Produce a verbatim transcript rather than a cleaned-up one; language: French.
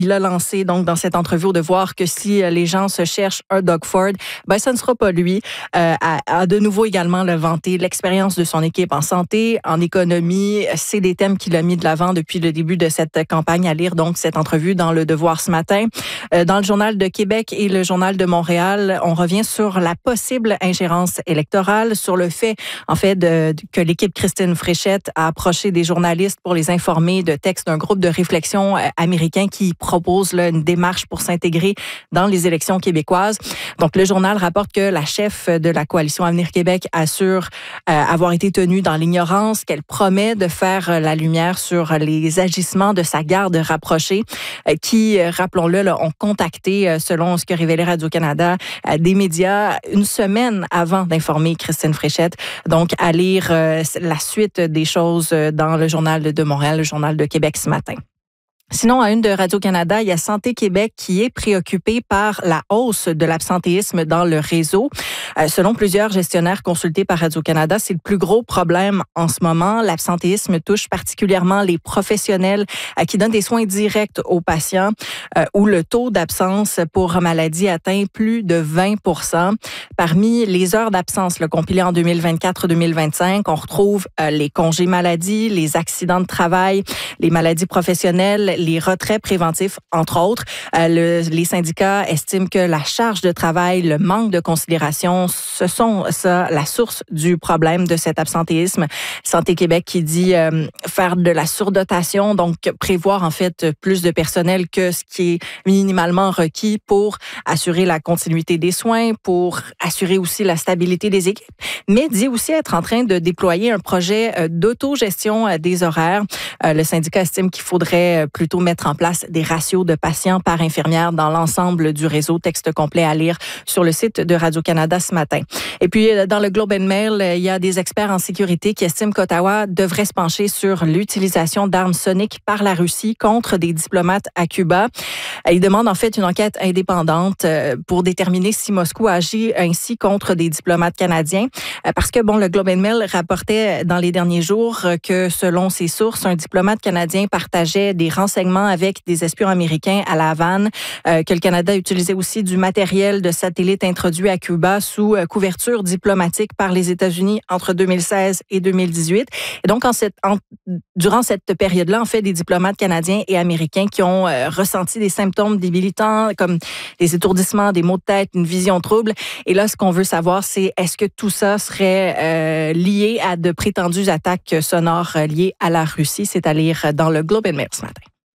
il a lancé donc dans cette entrevue au Devoir que si les gens se cherchent un Doug Ford, ben ça ne sera pas lui. Euh, a, a de nouveau également le vanté l'expérience de son équipe en santé, en économie. C'est des thèmes qu'il a mis de l'avant depuis le début de cette campagne. À lire donc cette entrevue dans le Devoir ce matin. Euh, dans le Journal de Québec et le Journal de Montréal, on revient sur la possible ingérence électorale, sur le fait en fait de, de, que l'équipe Christine Fréchette a approché des journalistes pour les informer de textes d'un groupe de réflexion euh, américain qui propose là, une démarche pour s'intégrer dans les élections québécoises. Donc, le journal rapporte que la chef de la coalition Avenir Québec assure euh, avoir été tenue dans l'ignorance, qu'elle promet de faire la lumière sur les agissements de sa garde rapprochée, euh, qui, rappelons-le, là, ont contacté, euh, selon ce que révélait Radio-Canada, euh, des médias une semaine avant d'informer Christine Fréchette. Donc, à lire euh, la suite des choses dans le Journal de Montréal, le Journal de Québec ce matin. Sinon, à une de Radio-Canada, il y a Santé Québec qui est préoccupé par la hausse de l'absentéisme dans le réseau. Euh, selon plusieurs gestionnaires consultés par Radio-Canada, c'est le plus gros problème en ce moment. L'absentéisme touche particulièrement les professionnels euh, qui donnent des soins directs aux patients euh, où le taux d'absence pour maladie atteint plus de vingt pour cent. Parmi les heures d'absence là, compilées en deux mille vingt-quatre deux mille vingt-cinq, on retrouve euh, les congés maladie, les accidents de travail, les maladies professionnelles, les retraits préventifs, entre autres. Euh, le, les syndicats estiment que la charge de travail, le manque de considération, ce sont ça la source du problème de cet absentéisme. Santé Québec qui dit euh, faire de la surdotation, donc prévoir en fait plus de personnel que ce qui est minimalement requis pour assurer la continuité des soins, pour assurer aussi la stabilité des équipes, mais dit aussi être en train de déployer un projet euh, d'autogestion euh, des horaires. Euh, le syndicat estime qu'il faudrait plutôt mettre en place des ratios de patients par infirmière dans l'ensemble du réseau. Texte complet à lire sur le site de Radio-Canada ce matin. Et puis, dans le Globe and Mail, il y a des experts en sécurité qui estiment qu'Ottawa devrait se pencher sur l'utilisation d'armes soniques par la Russie contre des diplomates à Cuba. Ils demandent en fait une enquête indépendante pour déterminer si Moscou agit ainsi contre des diplomates canadiens. Parce que, bon, le Globe and Mail rapportait dans les derniers jours que, selon ses sources, un diplomate canadien partageait des renseignements avec des espions américains à La Havane, euh, que le Canada utilisait aussi du matériel de satellite introduit à Cuba sous euh, couverture diplomatique par les États-Unis entre deux mille seize et deux mille dix-huit. Et donc, en cette, en, durant cette période-là, en fait, des diplomates canadiens et américains qui ont euh, ressenti des symptômes débilitants comme des étourdissements, des maux de tête, une vision trouble. Et là, ce qu'on veut savoir, c'est est-ce que tout ça serait euh, lié à de prétendues attaques sonores liées à la Russie? C'est à lire dans le Globe and Mail ce matin.